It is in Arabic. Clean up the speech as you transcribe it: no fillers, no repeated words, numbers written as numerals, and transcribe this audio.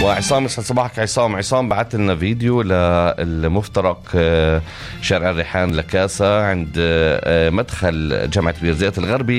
وعصام يسعد صباحك. عصام بعت لنا فيديو للمفترق شارع الريحان لكاسة عند مدخل جامعة بيرزيت الغربي